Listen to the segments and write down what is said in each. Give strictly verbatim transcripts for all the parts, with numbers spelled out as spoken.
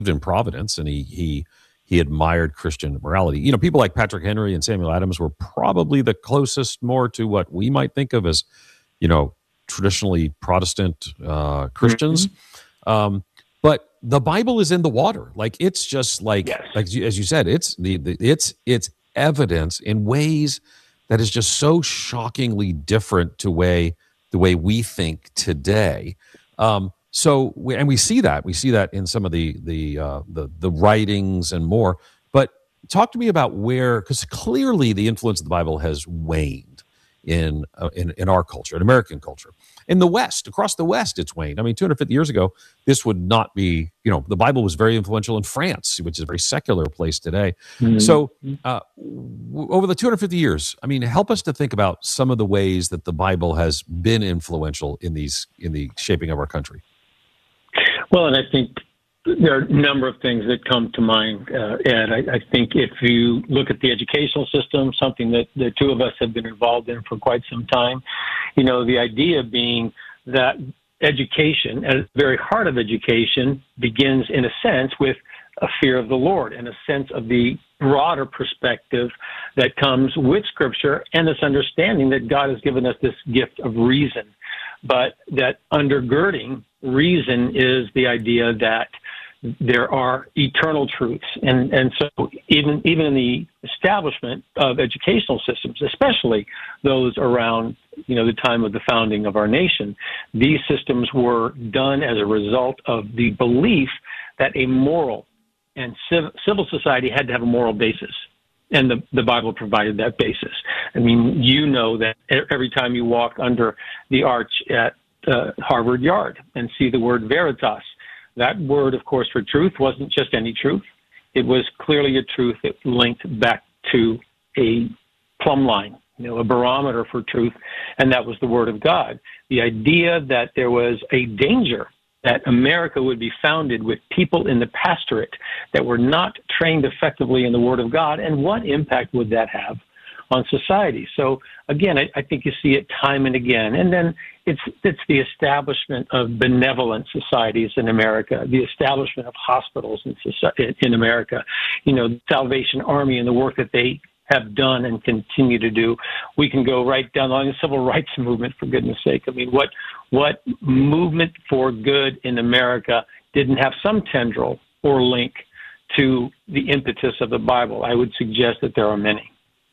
in Providence, and he he he admired Christian morality. You know, people like Patrick Henry and Samuel Adams were probably the closest more to what we might think of as, you know, traditionally Protestant uh, Christians. Mm-hmm. Um, but the Bible is in the water. Like, it's just like, yes. like as you said, it's the, the it's it's evidence in ways that is just so shockingly different to way the way we think today. Um, so, we, and we see that we see that in some of the the uh, the the writings and more. But talk to me about where, because clearly the influence of the Bible has waned in uh, in in our culture, in American culture. In the West, across the West, it's waned. I mean, two hundred fifty years ago, this would not be, you know, the Bible was very influential in France, which is a very secular place today. Mm-hmm. So uh, w- over the two hundred fifty years, I mean, help us to think about some of the ways that the Bible has been influential in these, in the shaping of our country. Well, and I think there are a number of things that come to mind, uh, Ed. I, I think if you look at the educational system, something that the two of us have been involved in for quite some time, you know, the idea being that education, at the very heart of education, begins in a sense with a fear of the Lord and a sense of the broader perspective that comes with Scripture and this understanding that God has given us this gift of reason. But that undergirding reason is the idea that there are eternal truths. And, and so even, even in the establishment of educational systems, especially those around, you know, the time of the founding of our nation, these systems were done as a result of the belief that a moral and civ- civil society had to have a moral basis. And the, the Bible provided that basis. I mean, you know that every time you walk under the arch at uh, Harvard Yard and see the word veritas, that word, of course, for truth wasn't just any truth. It was clearly a truth that linked back to a plumb line, you know, a barometer for truth, and that was the Word of God. The idea that there was a danger that America would be founded with people in the pastorate that were not trained effectively in the Word of God, and what impact would that have on society? So, again, I, I think you see it time and again. And then it's it's the establishment of benevolent societies in America, the establishment of hospitals in, society, in America, you know, the Salvation Army and the work that they have done and continue to do. We can go right down along the civil rights movement, for goodness sake. I mean, what what movement for good in America didn't have some tendril or link to the impetus of the Bible? I would suggest that there are many.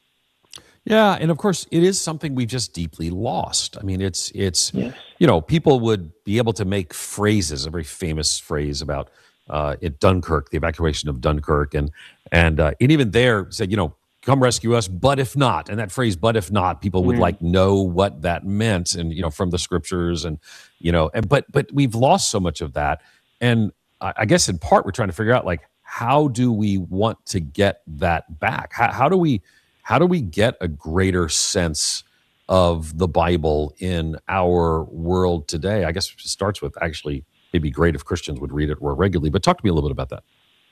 Yeah, and of course, it is something we've just deeply lost. I mean, it's, it's yes. you know, people would be able to make phrases, a very famous phrase about uh, at Dunkirk, the evacuation of Dunkirk, and and, uh, and even there said, you know, come rescue us, but if not. And that phrase, but if not, people would mm. like know what that meant, and, you know, from the scriptures, and, you know, and, but, but we've lost so much of that. And I, I guess in part, we're trying to figure out, like, how do we want to get that back? How, how do we, how do we get a greater sense of the Bible in our world today? I guess it starts with, actually, it'd be great if Christians would read it more regularly, but talk to me a little bit about that.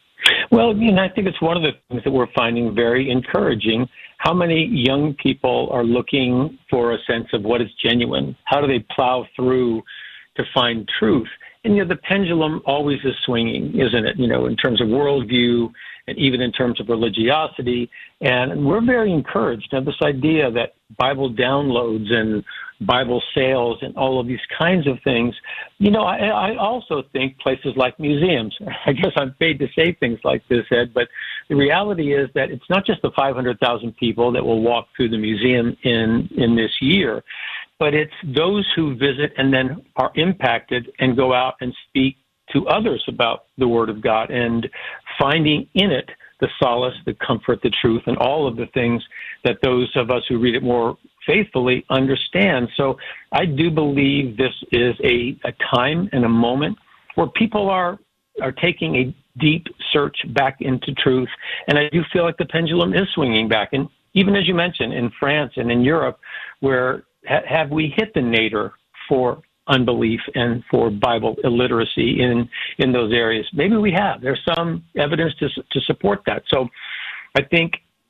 Well, you know, I think it's one of the things that we're finding very encouraging. How many young people are looking for a sense of what is genuine? How do they plow through to find truth? And, you know, the pendulum always is swinging, isn't it? You know, in terms of worldview and even in terms of religiosity. And we're very encouraged to have this idea that Bible downloads and Bible sales and all of these kinds of things. You know, I, I also think places like museums. I guess I'm paid to say things like this, Ed, but the reality is that it's not just the five hundred thousand people that will walk through the museum in, in this year, but it's those who visit and then are impacted and go out and speak to others about the Word of God and finding in it the solace, the comfort, the truth, and all of the things that those of us who read it more faithfully understand. So I do believe this is a, a time and a moment where people are are taking a deep search back into truth. And I do feel like the pendulum is swinging back. And even as you mentioned, in France and in Europe, where ha- have we hit the nadir for unbelief and for Bible illiteracy in, in those areas? Maybe we have. There's some evidence to to support that. So I think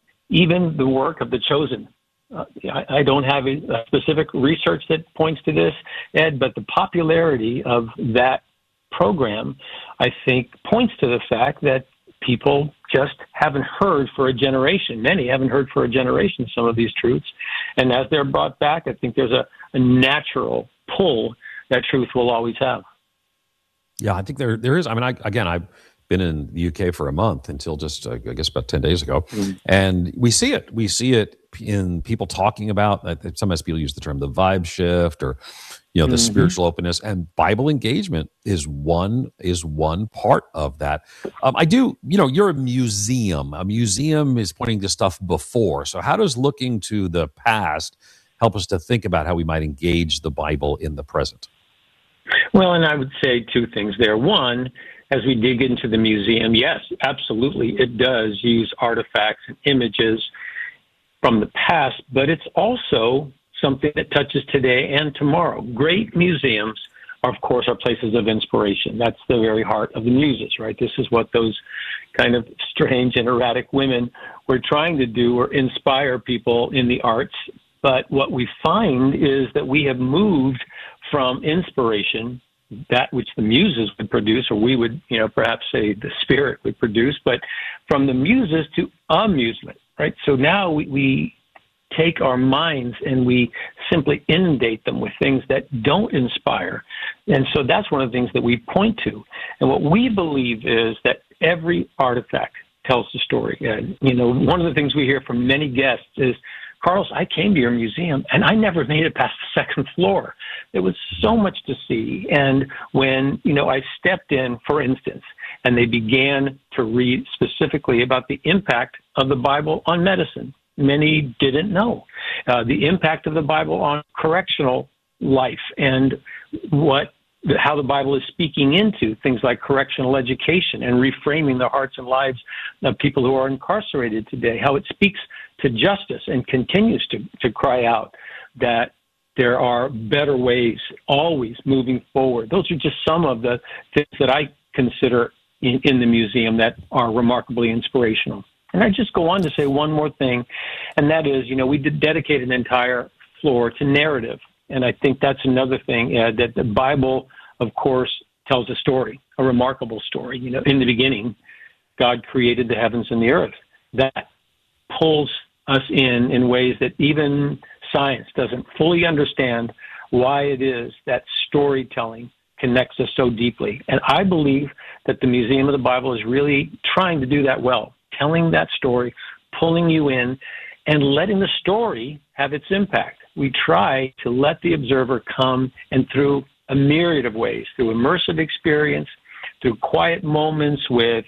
even the work of the chosen, uh, I, I don't have a specific research that points to this, Ed, but the popularity of that program, I think, points to the fact that people just haven't heard for a generation. Many haven't heard for a generation some of these truths. And as they're brought back, I think there's a, a natural pull that truth will always have. Yeah, I think there there is. I mean, I, again, I've been in the U K for a month until just, uh, I guess, about ten days ago. Mm-hmm. And we see it. We see it in people talking about, sometimes people use the term the vibe shift or, you know, the mm-hmm. spiritual openness, and Bible engagement is one is one part of that. Um, I do, you know, you're a museum. A museum is pointing to stuff before. So how does looking to the past help us to think about how we might engage the Bible in the present? Well, and I would say two things there. One, as we dig into the museum, yes, absolutely, it does use artifacts and images from the past, but it's also something that touches today and tomorrow. Great museums, are, of course, are places of inspiration. That's the very heart of the muses, right? This is what those kind of strange and erratic women were trying to do, or inspire people in the arts. But what we find is that we have moved from inspiration, that which the muses would produce, or we would, you know, perhaps say the Spirit would produce, but from the muses to amusement, right? So now we, we take our minds and we simply inundate them with things that don't inspire. And so that's one of the things that we point to. And what we believe is that every artifact tells the story. And, you know, one of the things we hear from many guests is, Carlos, I came to your museum and I never made it past the second floor. There was so much to see. And when, you know, I stepped in, for instance, and they began to read specifically about the impact of the Bible on medicine, many didn't know uh, the impact of the Bible on correctional life and what how the Bible is speaking into things like correctional education and reframing the hearts and lives of people who are incarcerated today, how it speaks to justice and continues to, to cry out that there are better ways always moving forward. Those are just some of the things that I consider in, in the museum that are remarkably inspirational. And I just go on to say one more thing, and that is, you know, we did dedicate an entire floor to narrative. And I think that's another thing, uh, that the Bible, of course, tells a story, a remarkable story. You know, in the beginning, God created the heavens and the earth. That pulls us in in ways that even science doesn't fully understand why it is that storytelling connects us so deeply. And I believe that the Museum of the Bible is really trying to do that well, telling that story, pulling you in, and letting the story have its impact. We try to let the observer come, and through a myriad of ways, through immersive experience, through quiet moments with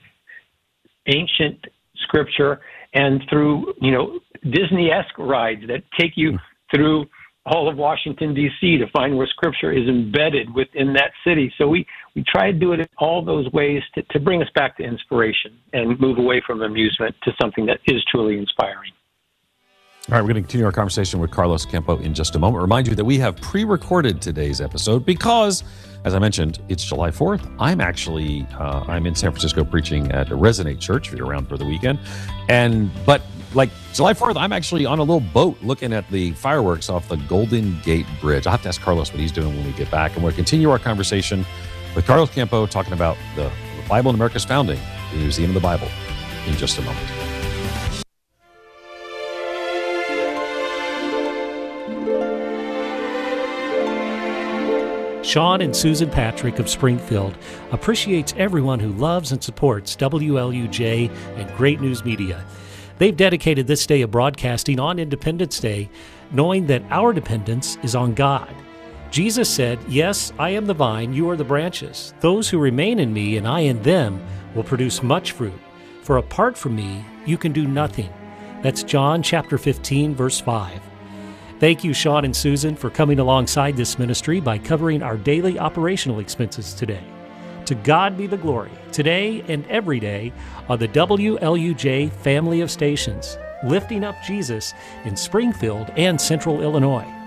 ancient scripture, and through, you know, Disney-esque rides that take you through all of Washington, D C to find where scripture is embedded within that city. So we, we try to do it in all those ways to, to bring us back to inspiration and move away from amusement to something that is truly inspiring. All right, we're going to continue our conversation with Carlos Campo in just a moment. Remind you that we have pre-recorded today's episode because, as I mentioned, it's July fourth. I'm actually uh, I'm in San Francisco preaching at a Resonate Church. If you're around for the weekend, and but like July fourth, I'm actually on a little boat looking at the fireworks off the Golden Gate Bridge. I'll have to ask Carlos what he's doing when we get back, and we'll continue our conversation with Carlos Campo talking about the, the Bible and America's founding, the Museum of the Bible, in just a moment. Sean and Susan Patrick of Springfield appreciates everyone who loves and supports W L U J and Great News Media. They've dedicated this day of broadcasting on Independence Day, knowing that our dependence is on God. Jesus said, "Yes, I am the vine, you are the branches. Those who remain in me and I in them will produce much fruit. For apart from me, you can do nothing." That's John chapter fifteen, verse five. Thank you, Sean and Susan, for coming alongside this ministry by covering our daily operational expenses today. To God be the glory, today and every day, on the W L U J family of stations, lifting up Jesus in Springfield and Central Illinois.